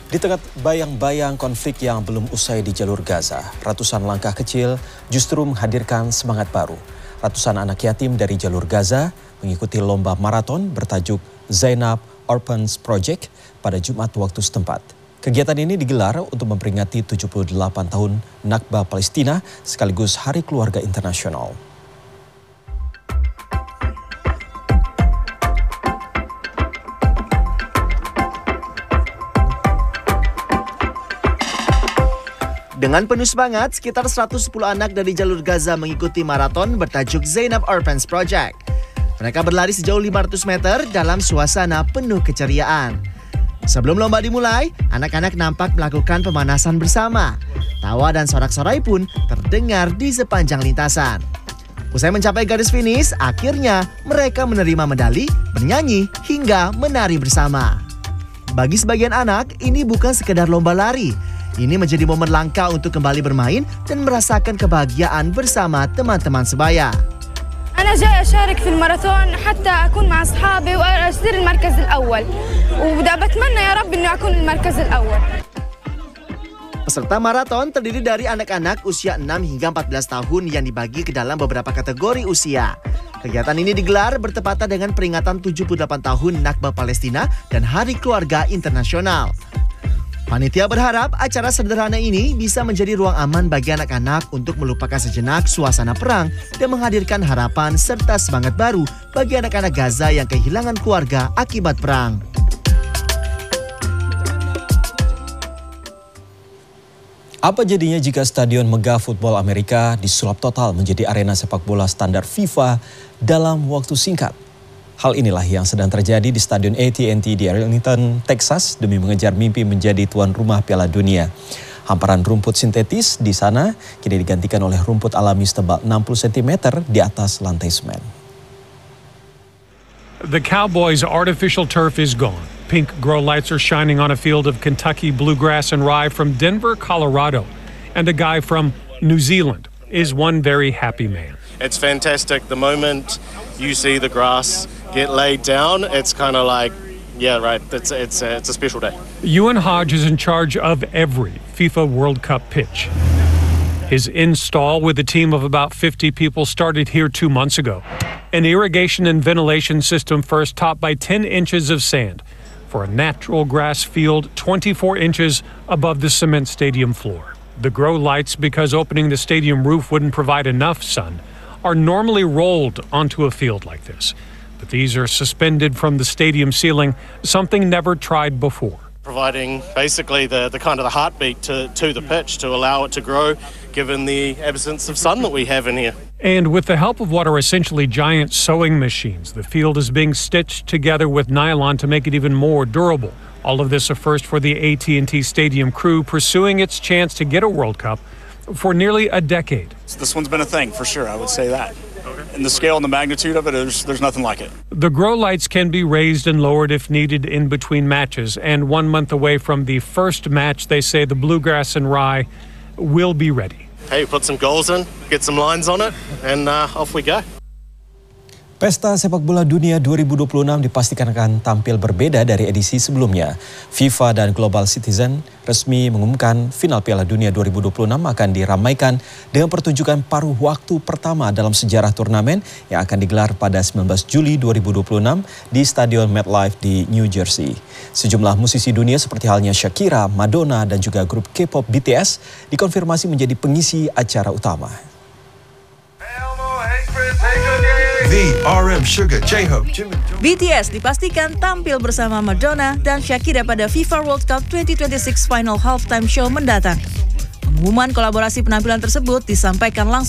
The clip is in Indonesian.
Di tengah bayang-bayang konflik yang belum usai di jalur Gaza, ratusan langkah kecil justru menghadirkan semangat baru. Ratusan anak yatim dari jalur Gaza mengikuti lomba maraton bertajuk Zainab Orphans Project pada Jumat waktu setempat. Kegiatan ini digelar untuk memperingati 78 tahun Nakba Palestina sekaligus Hari Keluarga Internasional. Dengan penuh semangat, sekitar 110 anak dari jalur Gaza mengikuti maraton bertajuk Zainab Orphans Project. Mereka berlari sejauh 500 meter dalam suasana penuh keceriaan. Sebelum lomba dimulai, anak-anak nampak melakukan pemanasan bersama. Tawa dan sorak-sorai pun terdengar di sepanjang lintasan. Usai mencapai garis finish, akhirnya mereka menerima medali, bernyanyi, hingga menari bersama. Bagi sebagian anak, ini bukan sekedar lomba lari. Ini menjadi momen langka untuk kembali bermain dan merasakan kebahagiaan bersama teman-teman sebaya. أنا جاي أشارك في الماراثون حتى أكون مع أصحابي وأصير المركز الأول وبتمنى يا رب إني أكون المركز الأول. Peserta maraton terdiri dari anak-anak usia 6 hingga 14 tahun yang dibagi ke dalam beberapa kategori usia. Kegiatan ini digelar bertepatan dengan peringatan 78 tahun Nakba Palestina dan Hari Keluarga Internasional. Panitia berharap acara sederhana ini bisa menjadi ruang aman bagi anak-anak untuk melupakan sejenak suasana perang dan menghadirkan harapan serta semangat baru bagi anak-anak Gaza yang kehilangan keluarga akibat perang. Apa jadinya jika Stadion Megah Football Amerika disulap total menjadi arena sepak bola standar FIFA dalam waktu singkat? Hal inilah yang sedang terjadi di Stadion AT&T di Arlington, Texas demi mengejar mimpi menjadi tuan rumah Piala Dunia. Hamparan rumput sintetis di sana kini digantikan oleh rumput alami setebal 60 cm di atas lantai semen. The Cowboys' artificial turf is gone. Pink grow lights are shining on a field of Kentucky bluegrass and rye from Denver, Colorado. And a guy from New Zealand is one very happy man. It's fantastic. The moment you see the grass get laid down, it's kind of like, yeah, right, it's a special day. Ewan Hodge is in charge of every FIFA World Cup pitch. His install with a team of about 50 people started here 2 months ago. An irrigation and ventilation system first topped by 10 inches of sand for a natural grass field 24 inches above the cement stadium floor. The grow lights, because opening the stadium roof wouldn't provide enough sun, are normally rolled onto a field like this. But these are suspended from the stadium ceiling, something never tried before. Providing basically the kind of the heartbeat to the pitch to allow it to grow, given the absence of sun that we have in here. And with the help of what are essentially giant sewing machines, the field is being stitched together with nylon to make it even more durable. All of this a first for the AT&T Stadium crew pursuing its chance to get a World Cup for nearly a decade. This one's been a thing for sure, I would say that. And the scale and the magnitude of it, there's nothing like it. The grow lights can be raised and lowered if needed in between matches. And 1 month away from the first match, they say the bluegrass and rye will be ready. Hey, put some goals in, get some lines on it, and off we go. Pesta Sepak Bola Dunia 2026 dipastikan akan tampil berbeda dari edisi sebelumnya. FIFA dan Global Citizen resmi mengumumkan final Piala Dunia 2026 akan diramaikan dengan pertunjukan paruh waktu pertama dalam sejarah turnamen yang akan digelar pada 19 Juli 2026 di Stadion MetLife di New Jersey. Sejumlah musisi dunia seperti halnya Shakira, Madonna, dan juga grup K-pop BTS dikonfirmasi menjadi pengisi acara utama. BTS dipastikan tampil bersama Madonna dan Shakira pada FIFA World Cup 2026 Final Halftime Show mendatang. Pengumuman kolaborasi penampilan tersebut disampaikan langsung